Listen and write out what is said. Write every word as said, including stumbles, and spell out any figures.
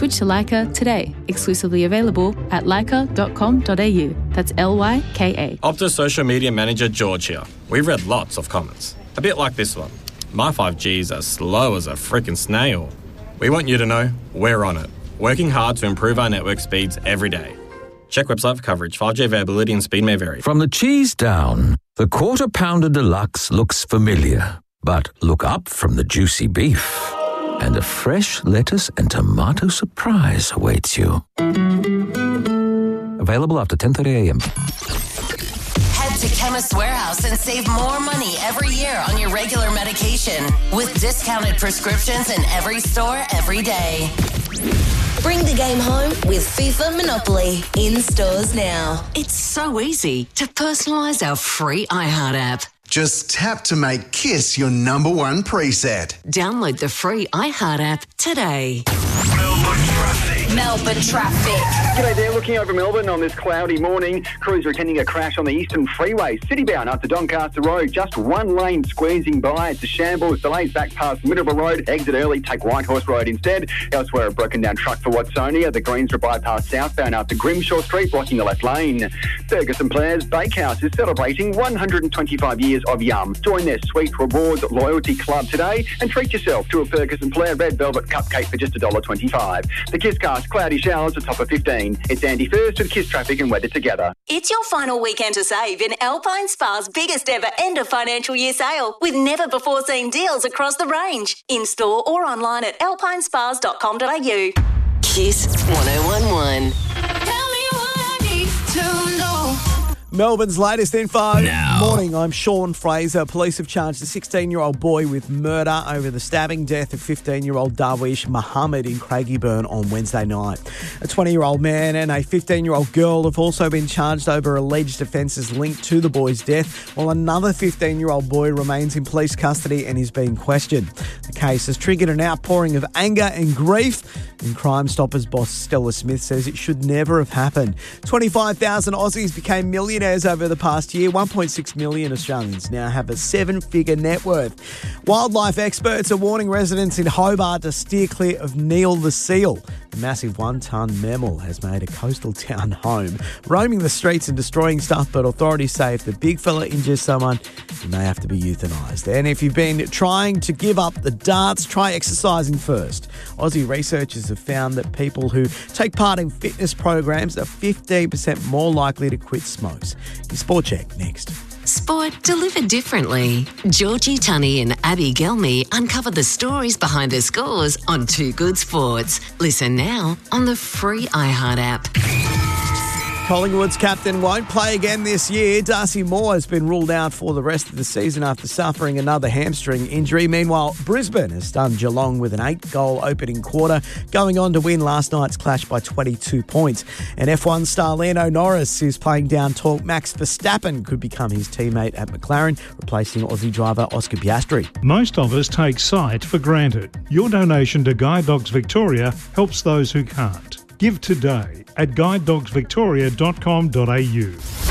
Switch to Lyca today. Exclusively available at lyca dot com dot a u. That's L Y K A. Optus social media manager George here. We've read lots of comments. A bit like this one. My five G's are slow as a freaking snail. We want you to know we're on it. Working hard to improve our network speeds every day. Check website for coverage. five G availability and speed may vary. From the cheese down, the Quarter Pounder Deluxe looks familiar. But look up from the juicy beef, and a fresh lettuce and tomato surprise awaits you. Available after ten thirty a m. Head to Chemist Warehouse and save more money every year on your regular medication with discounted prescriptions in every store every day. Bring the game home with FIFA Monopoly in stores now. It's so easy to personalise our free iHeart app. Just tap to make Kiss your number one preset. Download the free iHeart app today. Melbourne traffic. Melbourne traffic. G'day there, looking over Melbourne on this cloudy morning. Crews are attending a crash on the Eastern Freeway, citybound up to Doncaster Road. Just one lane squeezing by. It's a shambles. Delays back past Middleborough Road. Exit early, take Whitehorse Road instead. Elsewhere, a broken down truck for Watsonia. The Greensborough bypass southbound up to Grimshaw Street, blocking the left lane. Ferguson Players Bakehouse is celebrating one hundred twenty-five years of Yum. Join their Sweet Rewards Loyalty Club today and treat yourself to a Ferguson Player Red Velvet Cupcake for just one dollar twenty-five. The Kisscast, cloudy showers, a top of fifteen. It's Andy First with Kiss Traffic and Weather Together. It's your final weekend to save in Alpine Spa's biggest ever end of financial year sale with never before seen deals across the range. In store or online at alpine spas dot com dot a u. Kiss one oh one one. Tell me what I need to know. Melbourne's latest info. Now. Morning, I'm Sean Fraser. Police have charged a sixteen-year-old boy with murder over the stabbing death of fifteen-year-old Darwish Muhammad in Craigieburn on Wednesday night. A twenty-year-old man and a fifteen-year-old girl have also been charged over alleged offences linked to the boy's death, while another fifteen-year-old boy remains in police custody and is being questioned. The case has triggered an outpouring of anger and grief, and Crime Stoppers boss Stella Smith says it should never have happened. twenty-five thousand Aussies became millionaires over the past year. one point six million Australians now have a seven-figure net worth. Wildlife experts are warning residents in Hobart to steer clear of Neil the seal. The massive one-ton mammal has made a coastal town home, roaming the streets and destroying stuff, but authorities say if the big fella injures someone, he may have to be euthanised. And if you've been trying to give up the darts, try exercising first. Aussie researchers have found that people who take part in fitness programs are fifteen percent more likely to quit smokes. Your Sport Check next. Sport delivered differently. Georgie Tunney and Abby Gelmy uncover the stories behind the scores on Two Good Sports. Listen now on the free iHeart app. Collingwood's captain won't play again this year. Darcy Moore has been ruled out for the rest of the season after suffering another hamstring injury. Meanwhile, Brisbane has stunned Geelong with an eight-goal opening quarter, going on to win last night's clash by twenty-two points. And F one star Lando Norris is playing down talk Max Verstappen could become his teammate at McLaren, replacing Aussie driver Oscar Piastri. Most of us take sight for granted. Your donation to Guide Dogs Victoria helps those who can't. Give today at guide dogs victoria dot com dot a u.